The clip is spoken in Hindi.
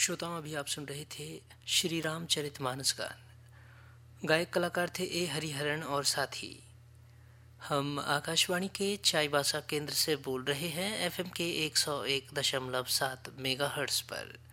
श्रोताओं, अभी आप सुन रहे थे श्री रामचरितमानस गान। गायक कलाकार थे ए हरिहरन और साथी। हम आकाशवाणी के चाईबासा केंद्र से बोल रहे हैं एफएम के 101.7 मेगाहर्ट्ज पर।